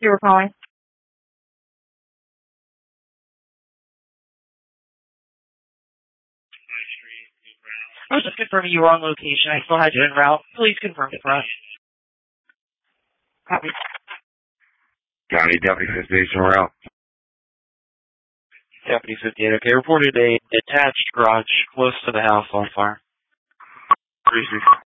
You were calling? I was just confirming you were on location. I still had you en route. Please confirm it for us. Copy. County Deputy 58 route. Deputy 58, okay. Reported a detached garage close to the house on fire.